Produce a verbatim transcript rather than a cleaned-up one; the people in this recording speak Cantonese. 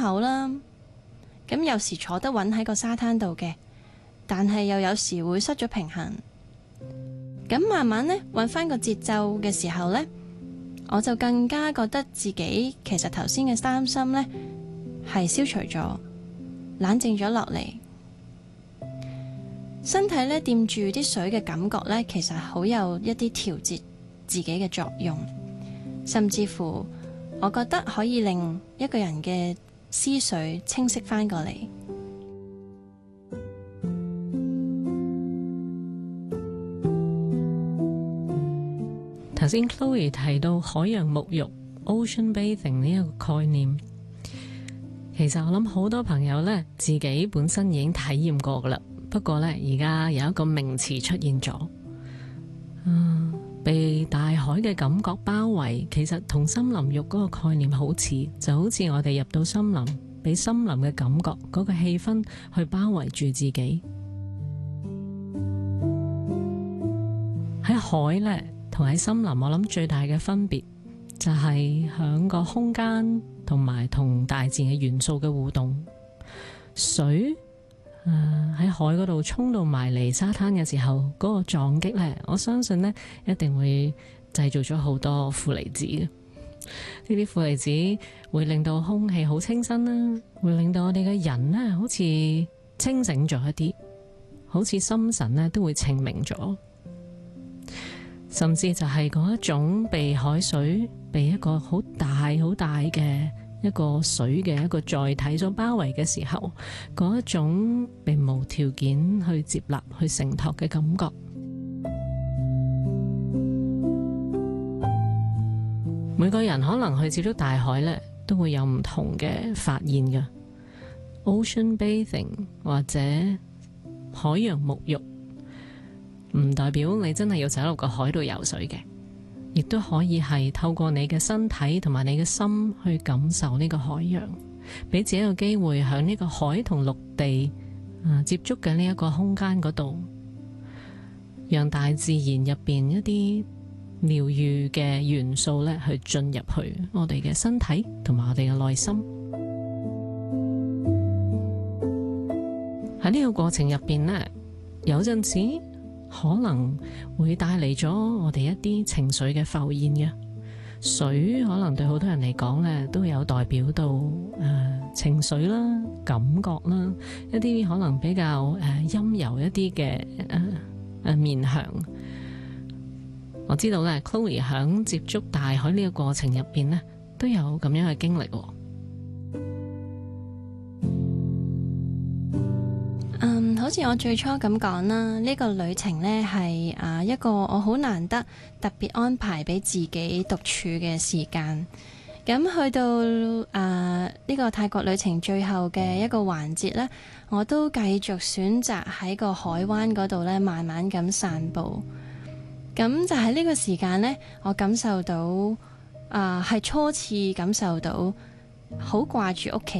口啦。咁有時坐得穩喺個沙灘度嘅，但係又有時會失咗平衡。咁慢慢呢，揾翻個節奏嘅時候呢，我就更加覺得自己其實頭先嘅擔心呢係消除咗，冷靜咗落嚟。身體呢掂住啲水嘅感覺呢，其實好有一啲調節自己嘅作用，甚至乎我覺得可以令一個人嘅思緒清晰翻過嚟。 頭先 Chloe 提到海洋沐浴 Ocean Bathing 呢一個概念，其實我諗好多朋友呢，自己本身已經體驗過噶啦。不過呢，而家有一個名詞出現咗，嗯，被大海嘅感覺包圍，其實同森林浴嗰個概念好似，就好似我哋入到森林，俾森林嘅感覺，嗰個氣氛去包圍住自己。喺海呢，同喺森林，我諗最大嘅分別就係響個空間同埋同大自然嘅元素嘅互動。水誒，喺、呃、海嗰度衝到埋嚟沙灘嘅時候，嗰、嗰個撞擊呢，我相信呢一定會製造咗好多負離子嘅。呢啲負離子會令到空氣好清新啦，會令到我哋嘅人呢好似清醒咗一啲，好似心神呢都會清明咗。甚至就係嗰一種被海水，被一個好大好大嘅一個水嘅一個載體所包圍嘅時候，嗰一種被無條件去接納、去承托嘅感覺。每個人可能去接觸大海呢，都會有唔同嘅發現嘅。Ocean bathing 或者海洋沐浴，唔代表你真係要走入個海度游水嘅，亦都可以係透過你嘅身體同埋你嘅心去感受呢個海洋，俾自己一個機會響呢個海同陸地啊接觸嘅呢一個空間嗰度，讓大自然入邊一啲療癒嘅元素咧去進入去我哋嘅身體同埋我哋嘅內心。喺呢個過程入邊呢，有陣時可能會帶嚟咗我哋一啲情緒嘅浮現嘅。水可能對好多人嚟講呢，都有代表到誒、呃、情緒啦、感覺啦，一啲可能比較誒、呃、陰柔一啲嘅誒誒面向。我知道咧 Chloe 響接觸大海呢個過程入邊呢，都有咁樣嘅經歷。 嗯，好似我最初咁講啦，呢個旅程呢係啊一個我好難得特別安排俾自己獨處嘅時間。咁去到啊呢個泰國旅程最後嘅一個環節呢，我都繼續選擇喺個海灣嗰度呢慢慢咁散步。咁就喺呢個時間呢，我感受到啊係初次感受到好掛住屋企